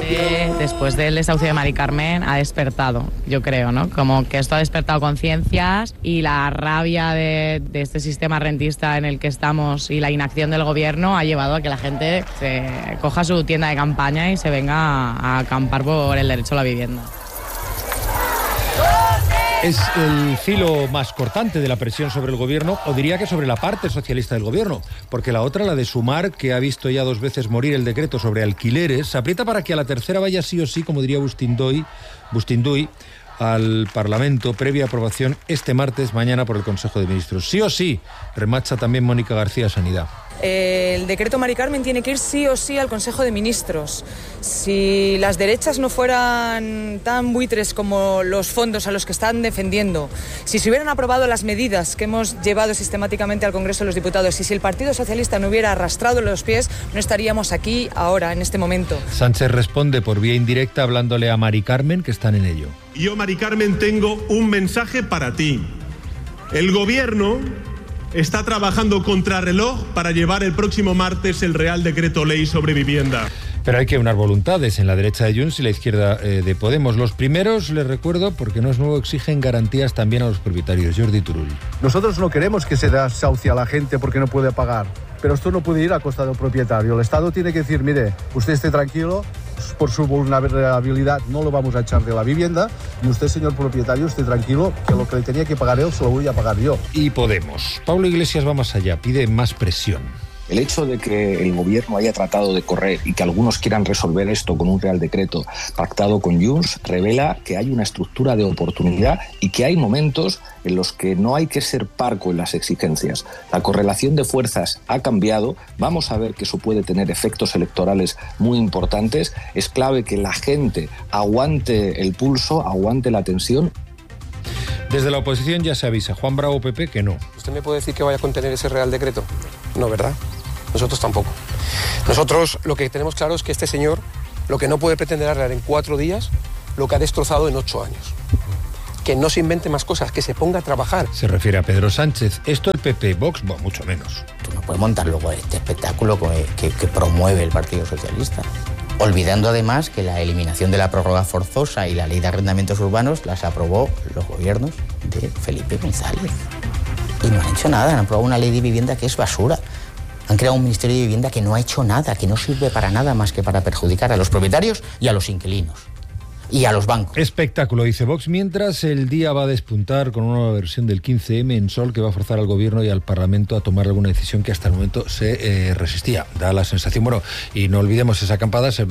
después del desahucio de Mari Carmen, ha despertado, yo creo, ¿no? Como que esto ha despertado conciencias y la rabia de este sistema rentista en el que estamos y la inacción del gobierno ha llevado a que la gente se coja su tienda de campaña y se venga a acampar por el derecho a la vivienda. Es el filo más cortante de la presión sobre el gobierno, o diría que sobre la parte socialista del gobierno, porque la otra, la de Sumar, que ha visto ya 2 veces morir el decreto sobre alquileres, se aprieta para que a la tercera vaya sí o sí, como diría Bustinduy, al Parlamento, previa aprobación este martes, mañana, por el Consejo de Ministros. Sí o sí, remacha también Mónica García, Sanidad. El decreto Mari Carmen tiene que ir sí o sí al Consejo de Ministros. Si las derechas no fueran tan buitres como los fondos a los que están defendiendo, si se hubieran aprobado las medidas que hemos llevado sistemáticamente al Congreso de los Diputados y si el Partido Socialista no hubiera arrastrado los pies, no estaríamos aquí ahora, en este momento. Sánchez responde por vía indirecta hablándole a Mari Carmen, que están en ello. Yo, Mari Carmen, tengo un mensaje para ti. El gobierno está trabajando contrarreloj para llevar el próximo martes el Real Decreto Ley sobre vivienda. Pero hay que unar voluntades en la derecha de Junts y la izquierda de Podemos. Los primeros, les recuerdo, porque no es nuevo, exigen garantías también a los propietarios. Jordi Turull. Nosotros no queremos que se desahucie a la gente porque no puede pagar, pero esto no puede ir a costa del propietario. El Estado tiene que decir, mire, usted esté tranquilo, por su vulnerabilidad no lo vamos a echar de la vivienda, y usted, señor propietario, esté tranquilo, que lo que le tenía que pagar él se lo voy a pagar yo. Y Podemos. Pablo Iglesias va más allá, pide más presión. El hecho de que el gobierno haya tratado de correr y que algunos quieran resolver esto con un Real Decreto pactado con Junts revela que hay una estructura de oportunidad y que hay momentos en los que no hay que ser parco en las exigencias. La correlación de fuerzas ha cambiado, vamos a ver que eso puede tener efectos electorales muy importantes. Es clave que la gente aguante el pulso, aguante la tensión. Desde la oposición ya se avisa, Juan Bravo, PP, que no. ¿Usted me puede decir que vaya a contener ese Real Decreto? No, ¿verdad? Nosotros tampoco. Nosotros lo que tenemos claro es que este señor lo que no puede pretender arreglar en 4 días lo que ha destrozado en 8 años. Que no se invente más cosas, que se ponga a trabajar. Se refiere a Pedro Sánchez. Esto el PP, Vox, bueno, mucho menos. Tú no puedes montar luego este espectáculo que promueve el Partido Socialista. Olvidando además que la eliminación de la prórroga forzosa y la ley de arrendamientos urbanos las aprobó los gobiernos de Felipe González. Y no han hecho nada, han aprobado una ley de vivienda que es basura. Han creado un ministerio de vivienda que no ha hecho nada, que no sirve para nada más que para perjudicar a los propietarios y a los inquilinos. Y a los bancos. Espectáculo, dice Vox, mientras el día va a despuntar con una nueva versión del 15M en Sol que va a forzar al gobierno y al Parlamento a tomar alguna decisión que hasta el momento se resistía. Da la sensación, bueno, y no olvidemos, esa acampada se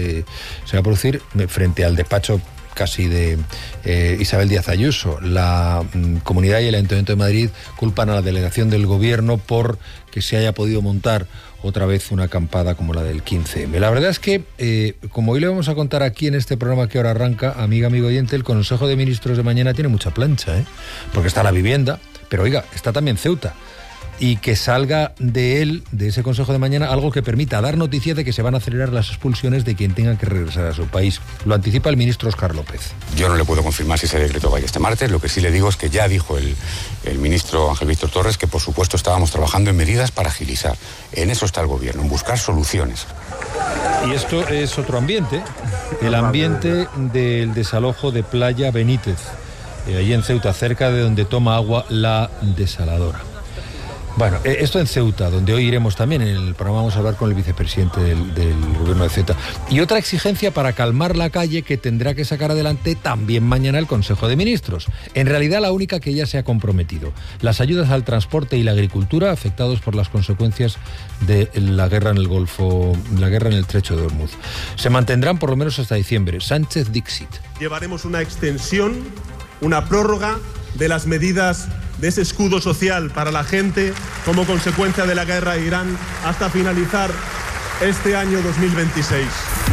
va a producir frente al despacho casi de Isabel Díaz Ayuso. La Comunidad y el Ayuntamiento de Madrid culpan a la delegación del gobierno por que se haya podido montar otra vez una acampada como la del 15M. La verdad es que, como hoy le vamos a contar aquí en este programa que ahora arranca, amigo oyente, el Consejo de Ministros de mañana tiene mucha plancha, porque está la vivienda, pero oiga, está también Ceuta. Y que salga de ese Consejo de mañana, algo que permita dar noticia de que se van a acelerar las expulsiones de quien tenga que regresar a su país. Lo anticipa el ministro Óscar López. Yo no le puedo confirmar si ese decreto vaya este martes. Lo que sí le digo es que ya dijo el ministro Ángel Víctor Torres que, por supuesto, estábamos trabajando en medidas para agilizar. En eso está el gobierno, en buscar soluciones. Y esto es otro ambiente, el ambiente del desalojo de Playa Benítez, allí en Ceuta, cerca de donde toma agua la desaladora. Bueno, esto en Ceuta, donde hoy iremos también, en el programa vamos a hablar con el vicepresidente del gobierno de Ceuta. Y otra exigencia para calmar la calle que tendrá que sacar adelante también mañana el Consejo de Ministros. En realidad la única que ya se ha comprometido. Las ayudas al transporte y la agricultura afectados por las consecuencias de la guerra en el Golfo, la guerra en el Estrecho de Hormuz. Se mantendrán por lo menos hasta diciembre. Sánchez Dixit. Llevaremos una extensión, una prórroga de las medidas de ese escudo social para la gente como consecuencia de la guerra de Irán hasta finalizar este año 2026.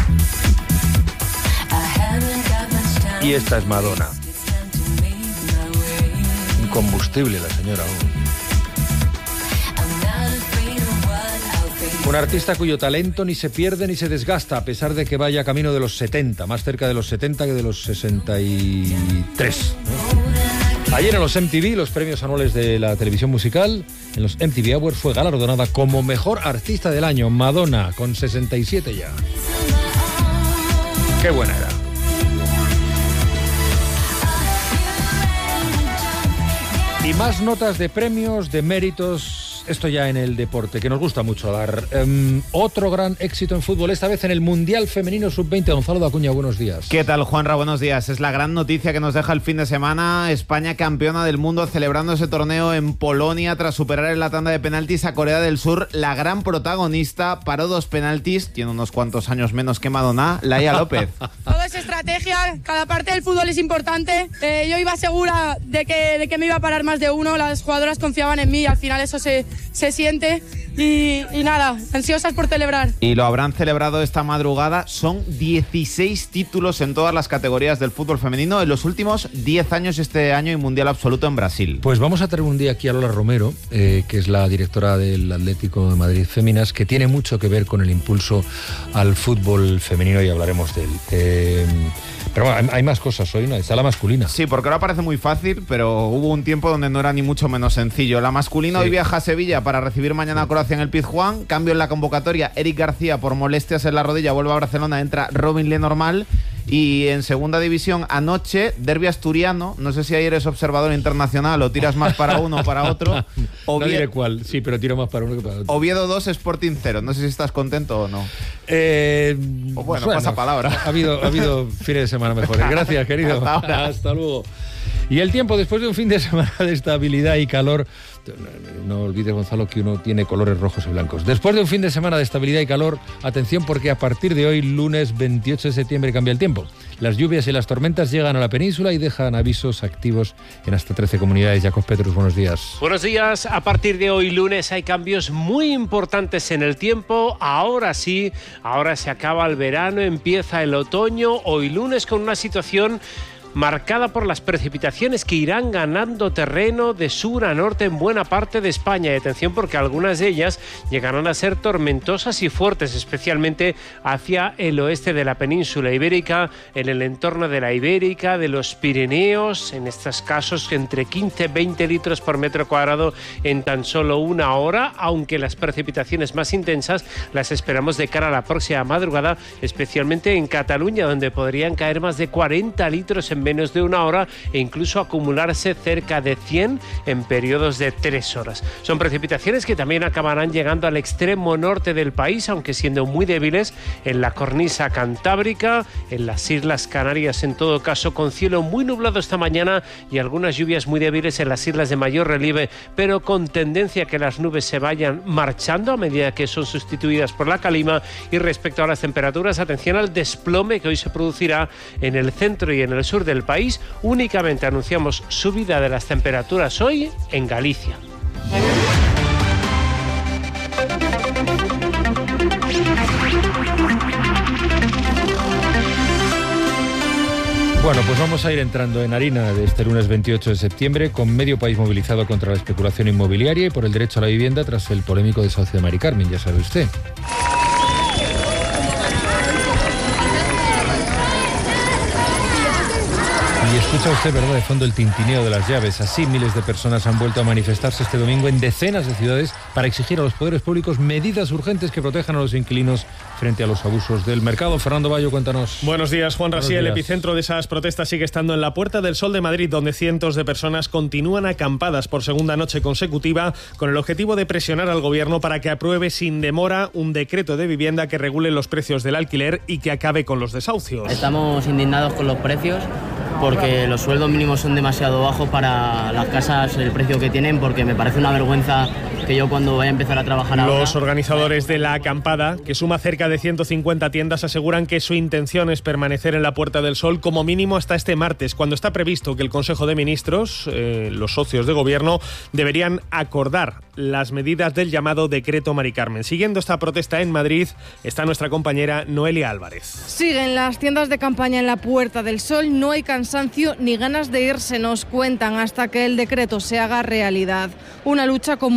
Y esta es Madonna. Incombustible la señora. Un artista cuyo talento ni se pierde ni se desgasta, a pesar de que vaya camino de los 70, más cerca de los 70 que de los 63. Ayer en los MTV, los premios anuales de la televisión musical, en los MTV Awards fue galardonada como mejor artista del año, Madonna, con 67 ya. Qué buena era. Y más notas de premios, de méritos, esto ya en el deporte, que nos gusta mucho dar. Otro gran éxito en fútbol, esta vez en el Mundial Femenino Sub-20. Gonzalo Dacuña, buenos días. ¿Qué tal, Juanra? Buenos días. Es la gran noticia que nos deja el fin de semana. España campeona del mundo celebrando ese torneo en Polonia tras superar en la tanda de penaltis a Corea del Sur. La gran protagonista paró 2 penaltis, tiene unos cuantos años menos que Madonna, Laia López. Todo es estrategia, cada parte del fútbol es importante. Yo iba segura de que me iba a parar más de uno, las jugadoras confiaban en mí y al final eso se siente y nada, ansiosas por celebrar. Y lo habrán celebrado esta madrugada. Son 16 títulos en todas las categorías del fútbol femenino en los últimos 10 años, este año y mundial absoluto en Brasil. Pues vamos a traer un día aquí a Lola Romero, que es la directora del Atlético de Madrid Féminas, que tiene mucho que ver con el impulso al fútbol femenino y hablaremos de él. Pero bueno, hay más cosas hoy, ¿no? Está la masculina. Sí, porque ahora parece muy fácil, pero hubo un tiempo donde no era ni mucho menos sencillo. La masculina hoy viaja a Sevilla para recibir mañana a Croacia en el Pizjuán. Cambio en la convocatoria, Eric García por molestias en la rodilla vuelve a Barcelona, entra Robin Lenormand. Y en segunda división, anoche, derbi asturiano. No sé si ayer eres observador internacional o tiras más para uno o para otro. No diré cuál, sí, pero tiro más para uno que para otro. Oviedo 2, Sporting 0. No sé si estás contento o no. Bueno, pasa palabra. Ha habido fines de semana mejores. Gracias, querido. Hasta ahora. Hasta luego. Y el tiempo, después de un fin de semana de estabilidad y calor, no olvides, Gonzalo, que uno tiene colores rojos y blancos. Después de un fin de semana de estabilidad y calor, atención, porque a partir de hoy, lunes 28 de septiembre, cambia el tiempo. Las lluvias y las tormentas llegan a la península y dejan avisos activos en hasta 13 comunidades. Jacob Petrus, buenos días. Buenos días. A partir de hoy, lunes, hay cambios muy importantes en el tiempo. Ahora sí, ahora se acaba el verano, empieza el otoño. Hoy lunes con una situación marcada por las precipitaciones que irán ganando terreno de sur a norte en buena parte de España. Y atención, porque algunas de ellas llegarán a ser tormentosas y fuertes, especialmente hacia el oeste de la península ibérica, en el entorno de la Ibérica, de los Pirineos, en estos casos entre 15 y 20 litros por metro cuadrado en tan solo una hora, aunque las precipitaciones más intensas las esperamos de cara a la próxima madrugada, especialmente en Cataluña, donde podrían caer más de 40 litros en menos de una hora e incluso acumularse cerca de 100 en periodos de 3 horas. Son precipitaciones que también acabarán llegando al extremo norte del país, aunque siendo muy débiles en la cornisa cantábrica, en las Islas Canarias en todo caso, con cielo muy nublado esta mañana y algunas lluvias muy débiles en las islas de mayor relieve, pero con tendencia a que las nubes se vayan marchando a medida que son sustituidas por la calima. Y respecto a las temperaturas, atención al desplome que hoy se producirá en el centro y en el sur del país. Únicamente anunciamos subida de las temperaturas hoy en Galicia. Bueno, pues vamos a ir entrando en harina de este lunes 28 de septiembre, con medio país movilizado contra la especulación inmobiliaria y por el derecho a la vivienda tras el polémico desahucio de Mari Carmen, ya sabe usted. Y escucha usted, ¿verdad?, de fondo el tintineo de las llaves. Así, miles de personas han vuelto a manifestarse este domingo en decenas de ciudades para exigir a los poderes públicos medidas urgentes que protejan a los inquilinos frente a los abusos del mercado. Fernando Bayo, cuéntanos. Buenos días, Juan Rasí. El epicentro de esas protestas sigue estando en la Puerta del Sol de Madrid, donde cientos de personas continúan acampadas por segunda noche consecutiva con el objetivo de presionar al gobierno para que apruebe sin demora un decreto de vivienda que regule los precios del alquiler y que acabe con los desahucios. Estamos indignados con los precios porque los sueldos mínimos son demasiado bajos para las casas, el precio que tienen, porque me parece una vergüenza que yo cuando vaya a empezar a trabajar ahora... Los organizadores de la acampada, que suma cerca de 150 tiendas, aseguran que su intención es permanecer en la Puerta del Sol como mínimo hasta este martes, cuando está previsto que el Consejo de Ministros, los socios de gobierno, deberían acordar las medidas del llamado Decreto Mari Carmen. Siguiendo esta protesta en Madrid está nuestra compañera Noelia Álvarez. Siguen las tiendas de campaña en la Puerta del Sol, no hay cansancio ni ganas de irse, nos cuentan, hasta que el decreto se haga realidad. Una lucha común por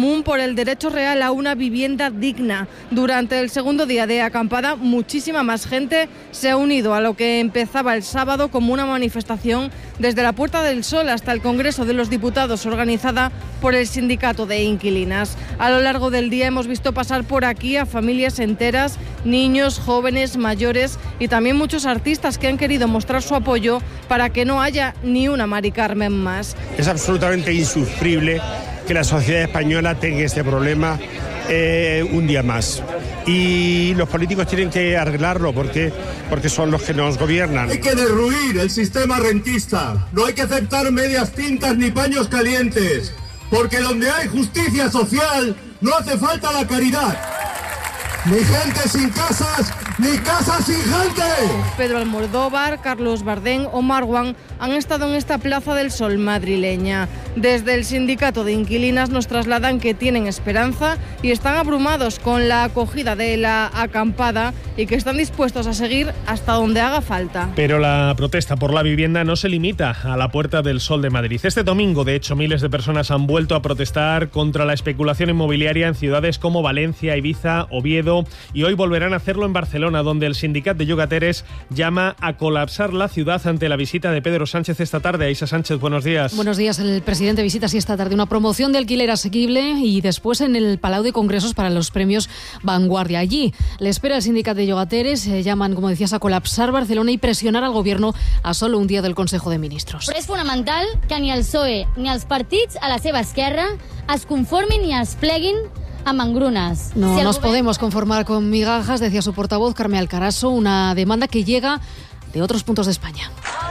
el derecho real a una vivienda digna. Durante el segundo día de acampada, muchísima más gente se ha unido a lo que empezaba el sábado como una manifestación desde la Puerta del Sol hasta el Congreso de los Diputados, organizada por el Sindicato de Inquilinas. A lo largo del día hemos visto pasar por aquí a familias enteras, niños, jóvenes, mayores y también muchos artistas que han querido mostrar su apoyo para que no haya ni una Mari Carmen más. Es absolutamente insufrible que la sociedad española tenga este problema un día más. Y los políticos tienen que arreglarlo porque son los que nos gobiernan. Hay que derruir el sistema rentista. No hay que aceptar medias tintas ni paños calientes. Porque donde hay justicia social no hace falta la caridad. Ni gente sin casas, ni casas sin gente. Pedro Almodóvar, Carlos Bardén o Marwan han estado en esta Plaza del Sol madrileña. Desde el Sindicato de Inquilinas nos trasladan que tienen esperanza y están abrumados con la acogida de la acampada y que están dispuestos a seguir hasta donde haga falta. Pero la protesta por la vivienda no se limita a la Puerta del Sol de Madrid. Este domingo, de hecho, miles de personas han vuelto a protestar contra la especulación inmobiliaria en ciudades como Valencia, Ibiza, Oviedo, y hoy volverán a hacerlo en Barcelona, donde el Sindicat de Llogateres llama a colapsar la ciudad ante la visita de Pedro Sánchez esta tarde. Aisha Sánchez, buenos días. Buenos días. El presidente visita así esta tarde una promoción de alquiler asequible y después en el Palau de Congresos para los premios Vanguardia. Allí le espera el Sindicat de Llogateres, llaman, como decías, a colapsar Barcelona y presionar al gobierno a solo un día del Consejo de Ministros. Però és fonamental que ni el PSOE ni els partits a la seva esquerra es conformin ni es pleguin amb engrunes. No nos podemos conformar con migajas, decía su portavoz Carme Alcaraso, una demanda que llega de otros puntos de España.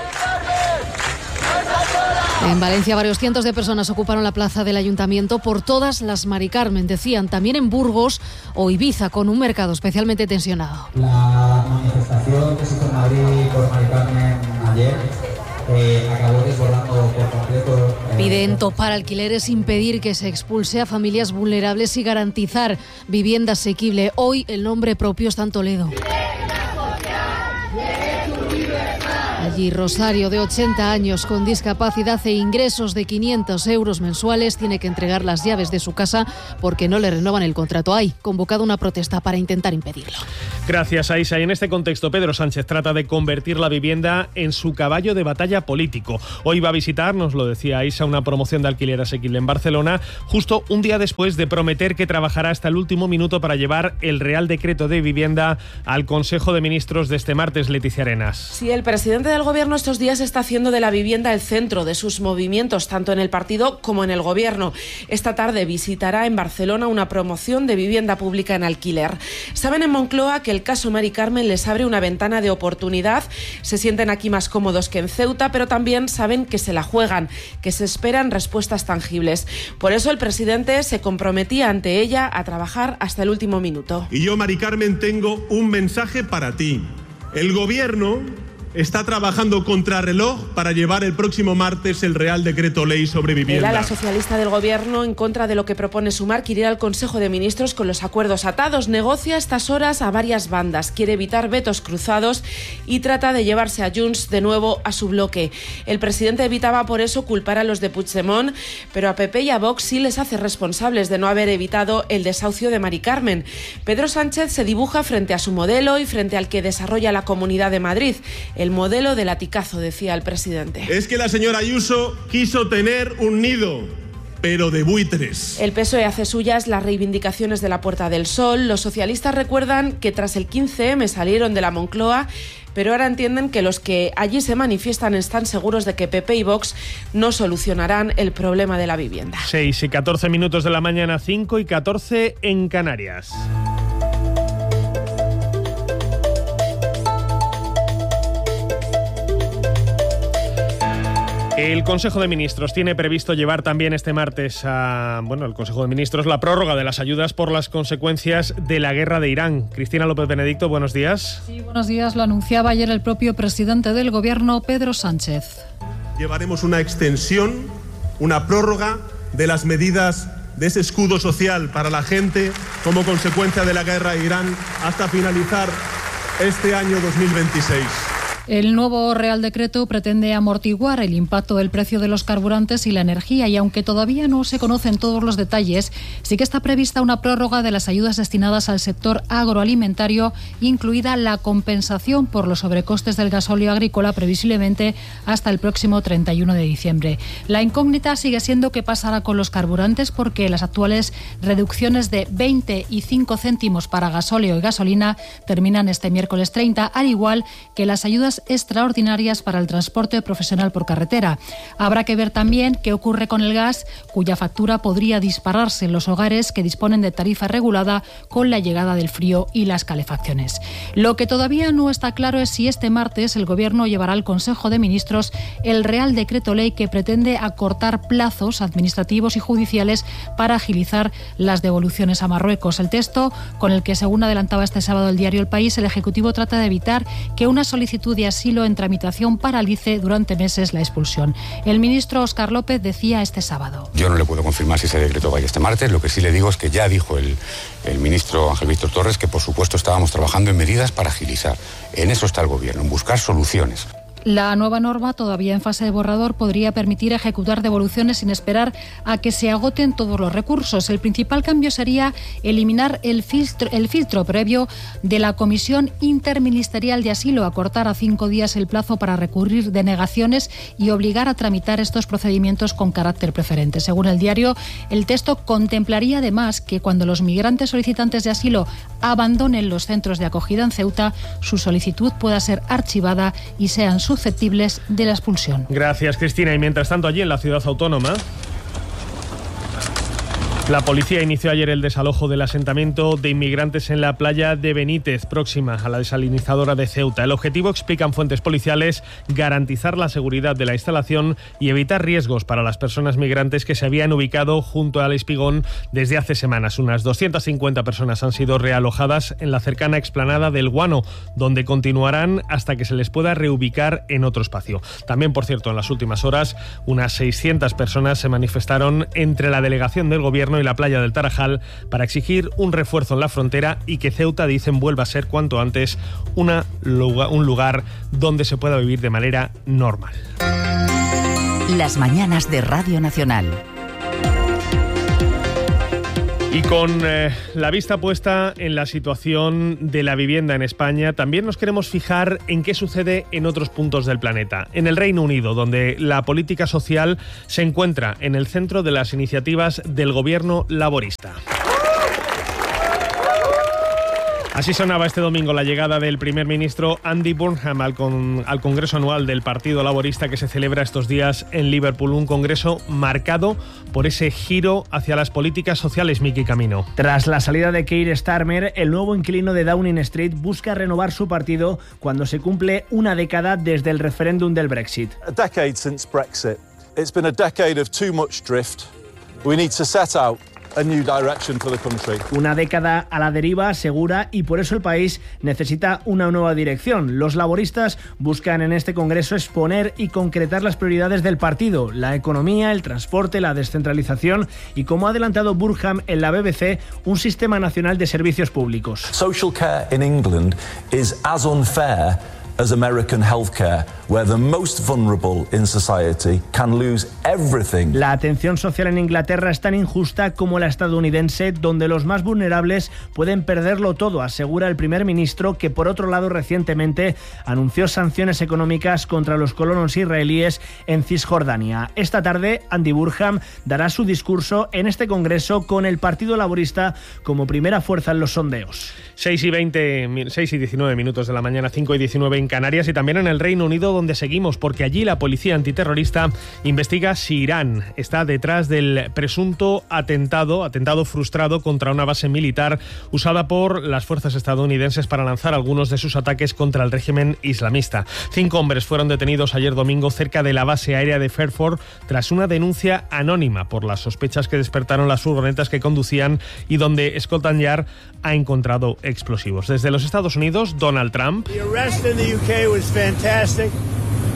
En Valencia, varios cientos de personas ocuparon la plaza del Ayuntamiento por todas las Mari Carmen, decían, también en Burgos o Ibiza, con un mercado especialmente tensionado. La manifestación que se hizo en Madrid por Mari Carmen ayer acabó desbordando por completo. Piden topar alquileres, impedir que se expulse a familias vulnerables y garantizar vivienda asequible. Hoy el nombre propio está en Toledo. Allí Rosario, de 80 años, con discapacidad e ingresos de 500 euros mensuales, tiene que entregar las llaves de su casa porque no le renuevan el contrato. Hay convocado una protesta para intentar impedirlo. Gracias, Aisha. Y en este contexto, Pedro Sánchez trata de convertir la vivienda en su caballo de batalla político. Hoy va a visitar, nos lo decía Aisha, una promoción de alquiler asequible en Barcelona, justo un día después de prometer que trabajará hasta el último minuto para llevar el Real Decreto de Vivienda al Consejo de Ministros de este martes. Leticia Arenas. Sí, el presidente del Gobierno estos días está haciendo de la vivienda el centro de sus movimientos, tanto en el partido como en el Gobierno. Esta tarde visitará en Barcelona una promoción de vivienda pública en alquiler. Saben en Moncloa que el caso Mari Carmen les abre una ventana de oportunidad. Se sienten aquí más cómodos que en Ceuta, pero también saben que se la juegan, que se esperan respuestas tangibles. Por eso el presidente se comprometía ante ella a trabajar hasta el último minuto. Y yo, Mari Carmen, tengo un mensaje para ti. El Gobierno está trabajando contrarreloj para llevar el próximo martes el Real Decreto Ley sobre vivienda. La socialista del Gobierno, en contra de lo que propone Sumar, quiere ir al Consejo de Ministros con los acuerdos atados. Negocia a estas horas a varias bandas, quiere evitar vetos cruzados y trata de llevarse a Junts de nuevo a su bloque. El presidente evitaba por eso culpar a los de Puigdemont, pero a PP y a Vox sí les hace responsables de no haber evitado el desahucio de Mari Carmen. Pedro Sánchez se dibuja frente a su modelo y frente al que desarrolla la Comunidad de Madrid. El modelo de laticazo, decía el presidente. Es que la señora Ayuso quiso tener un nido, pero de buitres. El PSOE hace suyas las reivindicaciones de la Puerta del Sol. Los socialistas recuerdan que tras el 15M salieron de la Moncloa, pero ahora entienden que los que allí se manifiestan están seguros de que PP y Vox no solucionarán el problema de la vivienda. 6:14 de la mañana, 5:14 en Canarias. El Consejo de Ministros tiene previsto llevar también este martes el Consejo de Ministros la prórroga de las ayudas por las consecuencias de la guerra de Irán. Cristina López Benedicto, buenos días. Sí, buenos días. Lo anunciaba ayer el propio presidente del Gobierno, Pedro Sánchez. Llevaremos una extensión, una prórroga de las medidas de ese escudo social para la gente como consecuencia de la guerra de Irán hasta finalizar este año 2026. El nuevo Real Decreto pretende amortiguar el impacto del precio de los carburantes y la energía y aunque todavía no se conocen todos los detalles, sí que está prevista una prórroga de las ayudas destinadas al sector agroalimentario, incluida la compensación por los sobrecostes del gasóleo agrícola previsiblemente hasta el próximo 31 de diciembre. La incógnita sigue siendo qué pasará con los carburantes porque las actuales reducciones de 20 y 5 céntimos para gasóleo y gasolina terminan este miércoles 30, al igual que las ayudas extraordinarias para el transporte profesional por carretera. Habrá que ver también qué ocurre con el gas, cuya factura podría dispararse en los hogares que disponen de tarifa regulada con la llegada del frío y las calefacciones. Lo que todavía no está claro es si este martes el Gobierno llevará al Consejo de Ministros el Real Decreto Ley que pretende acortar plazos administrativos y judiciales para agilizar las devoluciones a Marruecos. El texto, con el que, según adelantaba este sábado el diario El País, el Ejecutivo trata de evitar que una solicitud de asilo en tramitación paralice durante meses la expulsión. El ministro Óscar López decía este sábado: yo no le puedo confirmar si ese decreto vaya este martes, lo que sí le digo es que ya dijo el ministro Ángel Víctor Torres que por supuesto estábamos trabajando en medidas para agilizar. En eso está el Gobierno, en buscar soluciones. La nueva norma, todavía en fase de borrador, podría permitir ejecutar devoluciones sin esperar a que se agoten todos los recursos. El principal cambio sería eliminar el filtro previo de la Comisión Interministerial de Asilo, acortar a 5 días el plazo para recurrir denegaciones y obligar a tramitar estos procedimientos con carácter preferente. Según el diario, el texto contemplaría además que cuando los migrantes solicitantes de asilo abandonen los centros de acogida en Ceuta, su solicitud pueda ser archivada y sean susceptibles de la expulsión. Gracias, Cristina. Y mientras tanto, allí en la ciudad autónoma, la policía inició ayer el desalojo del asentamiento de inmigrantes en la playa de Benítez, próxima a la desalinizadora de Ceuta. El objetivo, explican fuentes policiales, garantizar la seguridad de la instalación y evitar riesgos para las personas migrantes que se habían ubicado junto al espigón desde hace semanas. Unas 250 personas han sido realojadas en la cercana explanada del Guano, donde continuarán hasta que se les pueda reubicar en otro espacio. También, por cierto, en las últimas horas, unas 600 personas se manifestaron entre la delegación del Gobierno y la playa del Tarajal para exigir un refuerzo en la frontera y que Ceuta, dicen, vuelva a ser cuanto antes un lugar donde se pueda vivir de manera normal. Las mañanas de Radio Nacional. Y con la vista puesta en la situación de la vivienda en España, también nos queremos fijar en qué sucede en otros puntos del planeta. En el Reino Unido, donde la política social se encuentra en el centro de las iniciativas del gobierno laborista. Así sonaba este domingo la llegada del primer ministro Andy Burnham al Congreso Anual del Partido Laborista que se celebra estos días en Liverpool, un congreso marcado por ese giro hacia las políticas sociales. Miki Camino. Tras la salida de Keir Starmer, el nuevo inquilino de Downing Street busca renovar su partido cuando se cumple una década desde el referéndum del Brexit. A decade since Brexit. It's been a decade of too much drift. We need to set out a new direction for the country. Una década a la deriva, asegura, y por eso el país necesita una nueva dirección. Los laboristas buscan en este congreso exponer y concretar las prioridades del partido, la economía, el transporte, la descentralización y, como ha adelantado Burnham en la BBC, un sistema nacional de servicios públicos. Social care in England is as unfair as American healthcare, where the most vulnerable in society can lose everything. La atención social en Inglaterra es tan injusta como la estadounidense, donde los más vulnerables pueden perderlo todo, asegura el primer ministro, que por otro lado recientemente anunció sanciones económicas contra los colonos israelíes en Cisjordania. Esta tarde, Andy Burnham dará su discurso en este congreso con el Partido Laborista como primera fuerza en los sondeos. 6 y 19 minutos de la mañana, 5 y 19 en Canarias, y también en el Reino Unido, donde seguimos, porque allí la policía antiterrorista investiga si Irán está detrás del presunto atentado frustrado contra una base militar usada por las fuerzas estadounidenses para lanzar algunos de sus ataques contra el régimen islamista. 5 hombres fueron detenidos ayer domingo cerca de la base aérea de Fairford tras una denuncia anónima por las sospechas que despertaron las furgonetas que conducían y donde Scotland Yard ha encontrado explosivos. Desde los Estados Unidos, Donald Trump. The arrest in the UK was fantastic.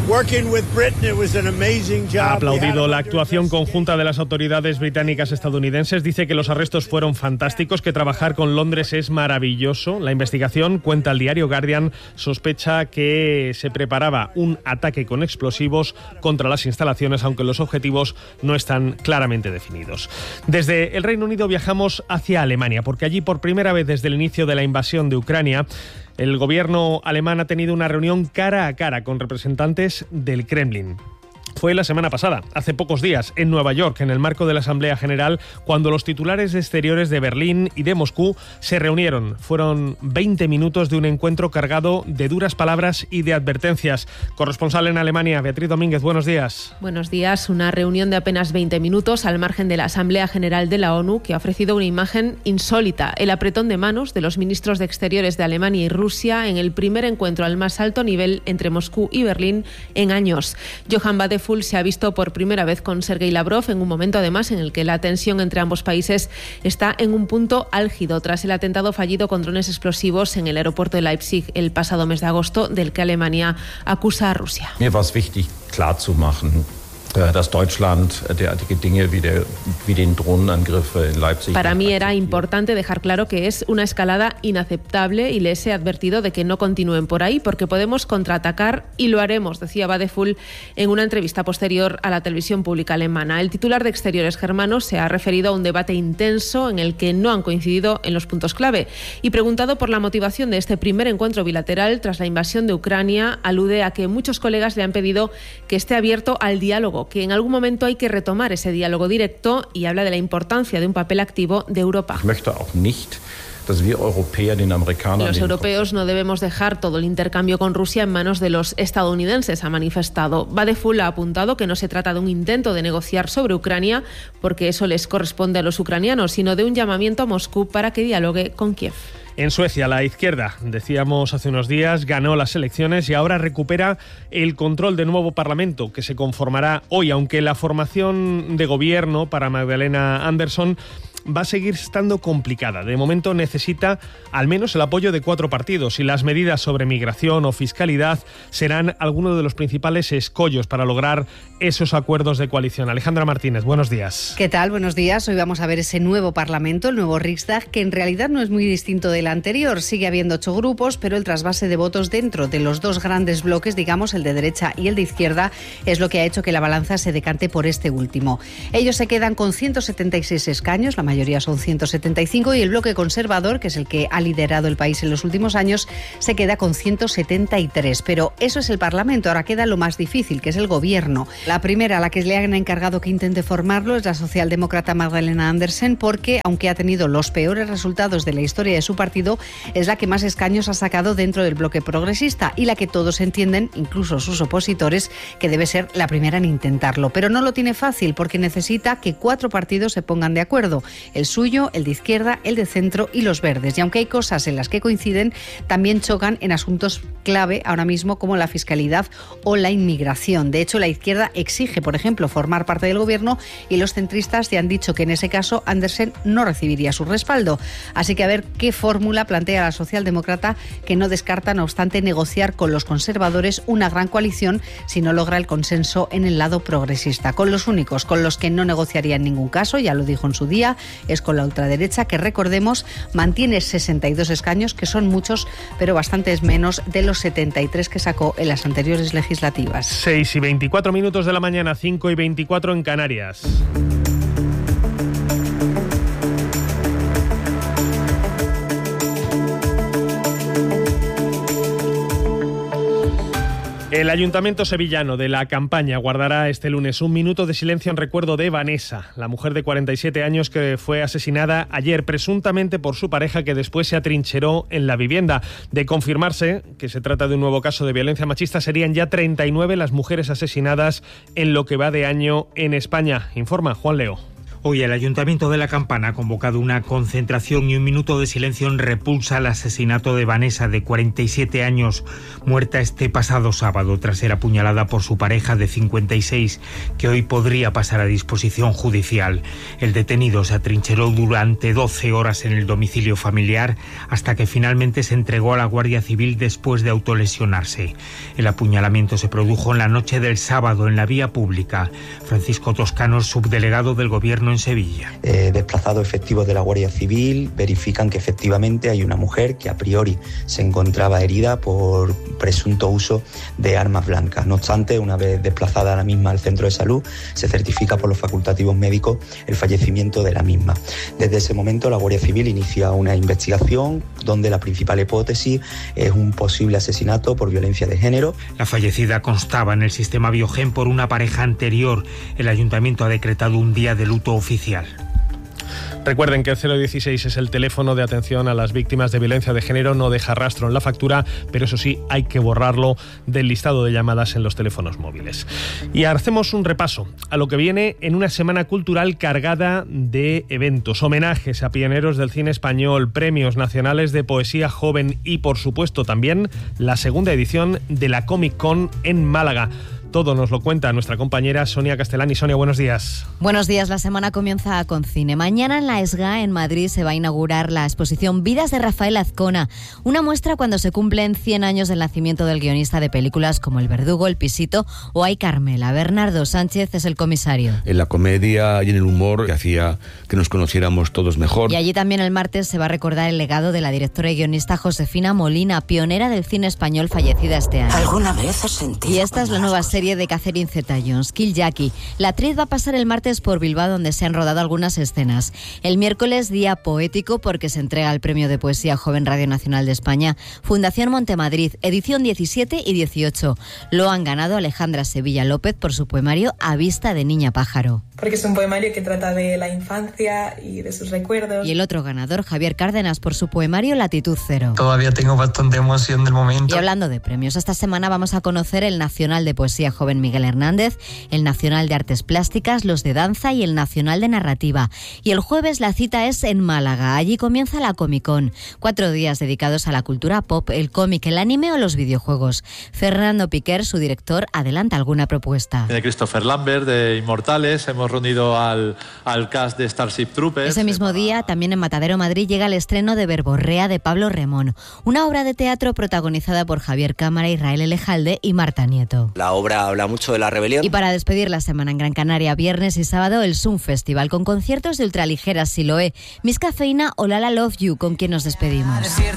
Ha aplaudido la actuación conjunta de las autoridades británicas estadounidenses. Dice que los arrestos fueron fantásticos, que trabajar con Londres es maravilloso. La investigación, cuenta el diario Guardian, sospecha que se preparaba un ataque con explosivos contra las instalaciones, aunque los objetivos no están claramente definidos. Desde el Reino Unido viajamos hacia Alemania, porque allí por primera vez desde el inicio de la invasión de Ucrania, el gobierno alemán ha tenido una reunión cara a cara con representantes del Kremlin. Fue la semana pasada, hace pocos días, en Nueva York, en el marco de la Asamblea General, cuando los titulares de Exteriores de Berlín y de Moscú se reunieron. Fueron 20 minutos de un encuentro cargado de duras palabras y de advertencias. Corresponsal en Alemania, Beatriz Domínguez, buenos días. Buenos días. Una reunión de apenas 20 minutos al margen de la Asamblea General de la ONU, que ha ofrecido una imagen insólita: el apretón de manos de los ministros de Exteriores de Alemania y Rusia en el primer encuentro al más alto nivel entre Moscú y Berlín en años. Johann Vadeful se ha visto por primera vez con Sergei Lavrov en un momento además en el que la tensión entre ambos países está en un punto álgido tras el atentado fallido con drones explosivos en el aeropuerto de Leipzig el pasado mes de agosto, del que Alemania acusa a Rusia. Mir war es wichtig, klarzumachen, dass Deutschland derartige Dinge wie den Drohnenangriff in Leipzig. Para mí era importante dejar claro que es una escalada inaceptable y les he advertido de que no continúen por ahí porque podemos contraatacar y lo haremos, decía Vadeful en una entrevista posterior a la televisión pública alemana. El titular de Exteriores germano se ha referido a un debate intenso en el que no han coincidido en los puntos clave, y preguntado por la motivación de este primer encuentro bilateral tras la invasión de Ucrania, alude a que muchos colegas le han pedido que esté abierto al diálogo, que en algún momento hay que retomar ese diálogo directo, y habla de la importancia de un papel activo de Europa. Los europeos no debemos dejar todo el intercambio con Rusia en manos de los estadounidenses, ha manifestado. Vadeful ha apuntado que no se trata de un intento de negociar sobre Ucrania, porque eso les corresponde a los ucranianos, sino de un llamamiento a Moscú para que dialogue con Kiev. En Suecia, la izquierda, decíamos hace unos días, ganó las elecciones y ahora recupera el control del nuevo Parlamento, que se conformará hoy, aunque la formación de gobierno para Magdalena Andersson va a seguir estando complicada. De momento necesita al menos el apoyo de 4 partidos, y las medidas sobre migración o fiscalidad serán algunos de los principales escollos para lograr esos acuerdos de coalición. Alejandra Martínez, buenos días. ¿Qué tal? Buenos días. Hoy vamos a ver ese nuevo Parlamento, el nuevo Riksdag, que en realidad no es muy distinto del anterior. Sigue habiendo 8 grupos, pero el trasvase de votos dentro de los 2 grandes bloques, digamos, el de derecha y el de izquierda, es lo que ha hecho que la balanza se decante por este último. Ellos se quedan con 176 escaños, la mayoría son 175, y el bloque conservador, que es el que ha liderado el país en los últimos años, se queda con 173. Pero eso es el Parlamento. Ahora queda lo más difícil, que es el gobierno. La primera a la que le han encargado que intente formarlo es la socialdemócrata Magdalena Andersson, porque aunque ha tenido los peores resultados de la historia de su partido, es la que más escaños ha sacado dentro del bloque progresista y la que todos entienden, incluso sus opositores, que debe ser la primera en intentarlo. Pero no lo tiene fácil, porque necesita que 4 partidos se pongan de acuerdo: el suyo, el de izquierda, el de centro y los verdes. Y aunque hay cosas en las que coinciden, también chocan en asuntos clave ahora mismo, como la fiscalidad o la inmigración. De hecho, la izquierda exige, por ejemplo, formar parte del gobierno, y los centristas ya han dicho que en ese caso Andersson no recibiría su respaldo. Así que a ver qué fórmula plantea la socialdemócrata, que no descarta, no obstante, negociar con los conservadores una gran coalición si no logra el consenso en el lado progresista. Con los únicos con los que no negociaría en ningún caso, ya lo dijo en su día, es con la ultraderecha, que recordemos mantiene 62 escaños, que son muchos, pero bastantes menos de los 73 que sacó en las anteriores legislativas. 6:24 minutos de la mañana, 5:24 en Canarias. El Ayuntamiento sevillano de La Campaña guardará este lunes un minuto de silencio en recuerdo de Vanessa, la mujer de 47 años que fue asesinada ayer, presuntamente por su pareja, que después se atrincheró en la vivienda. De confirmarse que se trata de un nuevo caso de violencia machista, serían ya 39 las mujeres asesinadas en lo que va de año en España, informa Juan Leo. Hoy el Ayuntamiento de La Campana ha convocado una concentración y un minuto de silencio en repulsa al asesinato de Vanessa, de 47 años, muerta este pasado sábado tras ser apuñalada por su pareja de 56, que hoy podría pasar a disposición judicial. El detenido se atrincheró durante 12 horas en el domicilio familiar hasta que finalmente se entregó a la Guardia Civil después de autolesionarse. El apuñalamiento se produjo en la noche del sábado en la vía pública. Francisco Toscano, subdelegado del Gobierno en Sevilla. Desplazados efectivos de la Guardia Civil verifican que efectivamente hay una mujer que a priori se encontraba herida por presunto uso de armas blancas. No obstante, una vez desplazada la misma al centro de salud, se certifica por los facultativos médicos el fallecimiento de la misma. Desde ese momento, la Guardia Civil inicia una investigación donde la principal hipótesis es un posible asesinato por violencia de género. La fallecida constaba en el sistema Biogen por una pareja anterior. El Ayuntamiento ha decretado un día de luto oficial. Recuerden que el 016 es el teléfono de atención a las víctimas de violencia de género. No deja rastro en la factura, pero eso sí, hay que borrarlo del listado de llamadas en los teléfonos móviles. Y hacemos un repaso a lo que viene en una semana cultural cargada de eventos, homenajes a pioneros del cine español, premios nacionales de poesía joven y, por supuesto, también la segunda edición de la Comic Con en Málaga. Todo nos lo cuenta nuestra compañera Sonia Castellani. Sonia, buenos días. Buenos días. La semana comienza con cine. Mañana en la ESGA, en Madrid, se va a inaugurar la exposición Vidas de Rafael Azcona, una muestra cuando se cumplen 100 años del nacimiento del guionista de películas como El Verdugo, El Pisito o Ay Carmela. Bernardo Sánchez es el comisario. En la comedia y en el humor que hacía que nos conociéramos todos mejor. Y allí también el martes se va a recordar el legado de la directora y guionista Josefina Molina, pionera del cine español, fallecida este año. ¿Alguna vez has sentido? Y esta es la nueva serie de Catherine Zeta-Jones, Kill Jackie. La actriz va a pasar el martes por Bilbao, donde se han rodado algunas escenas. El miércoles, día poético, porque se entrega el Premio de Poesía Joven Radio Nacional de España, Fundación Montemadrid, edición 17 y 18. Lo han ganado Alejandra Sevilla López por su poemario A vista de niña pájaro. Porque es un poemario que trata de la infancia y de sus recuerdos. Y el otro ganador, Javier Cárdenas, por su poemario Latitud Cero. Todavía tengo bastante emoción del momento. Y hablando de premios, esta semana vamos a conocer el Nacional de Poesía Joven Miguel Hernández, el Nacional de Artes Plásticas, los de Danza y el Nacional de Narrativa. Y el jueves la cita es en Málaga. Allí comienza la Comic Con. 4 días dedicados a la cultura pop, el cómic, el anime o los videojuegos. Fernando Piquer, su director, adelanta alguna propuesta. De Christopher Lambert, de Inmortales, hemos reunido al cast de Starship Troopers. Ese mismo día, también en Matadero, Madrid, llega el estreno de Verborrea de Pablo Remón, una obra de teatro protagonizada por Javier Cámara, Israel Elejalde y Marta Nieto. La obra habla mucho de la rebelión. Y para despedir la semana en Gran Canaria, viernes y sábado, el Sun Festival, con conciertos de ultraligeras Siloé, Miss Cafeína o Lala Love You, con quien nos despedimos.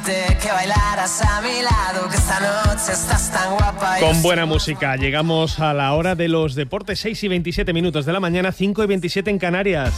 Con buena música, llegamos a la hora de los deportes, 6 y 27 minutos de la mañana, 5 y 27 en Canarias.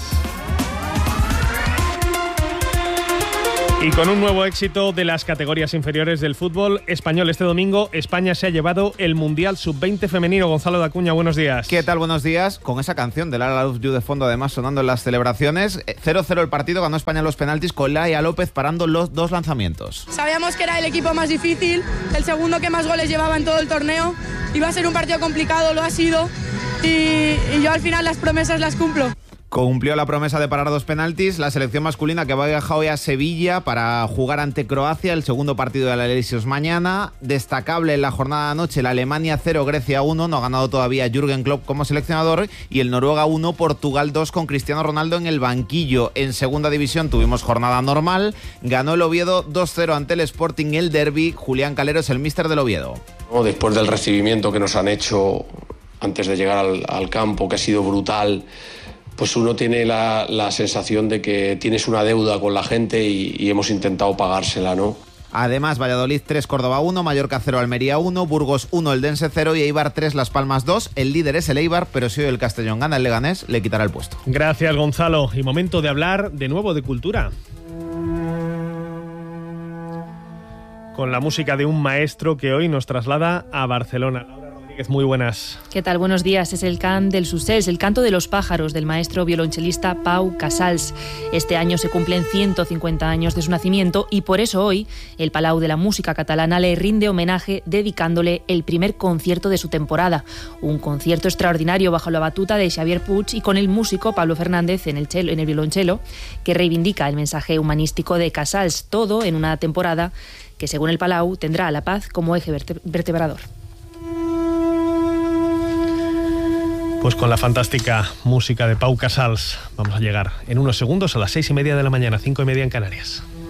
Y con un nuevo éxito de las categorías inferiores del fútbol español este domingo, España se ha llevado el Mundial Sub-20 femenino. Gonzalo de Acuña, buenos días. ¿Qué tal? Buenos días. Con esa canción de Lala Love You de fondo, además sonando en las celebraciones. 0-0 el partido, ganó España los penaltis con Laia López parando los 2 lanzamientos. Sabíamos que era el equipo más difícil, el segundo que más goles llevaba en todo el torneo. Iba a ser un partido complicado, lo ha sido. Y yo al final las promesas las cumplo. Cumplió la promesa de parar 2 penaltis la selección masculina, que va a viajar hoy a Sevilla para jugar ante Croacia, el segundo partido de la Elíseos mañana. Destacable en la jornada de anoche, la Alemania 0, Grecia 1, no ha ganado todavía Jürgen Klopp como seleccionador, y el Noruega 1, Portugal 2 con Cristiano Ronaldo en el banquillo. En segunda división tuvimos jornada normal, ganó el Oviedo 2-0 ante el Sporting el derbi. Julián Calero es el míster del Oviedo. Después del recibimiento que nos han hecho antes de llegar al campo, que ha sido brutal, pues uno tiene la sensación de que tienes una deuda con la gente y hemos intentado pagársela, ¿no? Además, Valladolid 3, Córdoba 1, Mallorca 0, Almería 1, Burgos 1, Eldense 0 y Eibar 3, Las Palmas 2. El líder es el Eibar, pero si hoy el Castellón gana, el Leganés le quitará el puesto. Gracias, Gonzalo. Y momento de hablar de nuevo de cultura. Con la música de un maestro que hoy nos traslada a Barcelona. Muy buenas. ¿Qué tal? Buenos días. Es el cant dels ocells, el canto de los pájaros del maestro violonchelista Pau Casals. Este año se cumplen 150 años de su nacimiento y por eso hoy el Palau de la Música Catalana le rinde homenaje dedicándole el primer concierto de su temporada. Un concierto extraordinario bajo la batuta de Xavier Puig y con el músico Pablo Fernández en el violonchelo, que reivindica el mensaje humanístico de Casals, todo en una temporada que, según el Palau, tendrá a la paz como eje vertebrador. Pues con la fantástica música de Pau Casals vamos a llegar en unos segundos a las 6:30 de la mañana, 5:30 en Canarias.